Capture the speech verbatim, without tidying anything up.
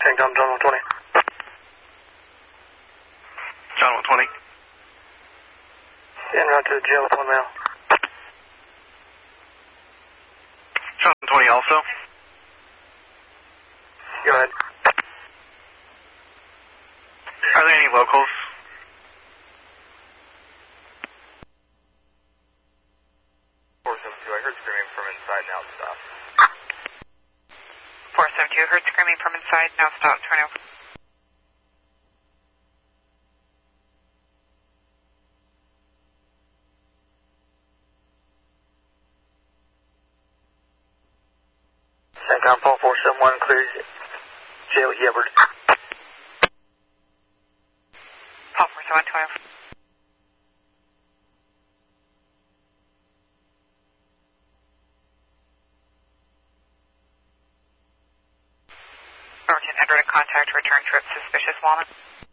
Kingdom, John one twenty. John one twenty. En route to the jail with one male. John one twenty also. Go ahead. Are there any locals? four seven two, I heard screaming from inside, now stop. four seven two, heard screaming from inside, now stop, turn over. CENTCOM Paul four seven one clears jail with Hubbard. Paul four seven one, turn over. Overton Edward in contact, return trip, suspicious woman.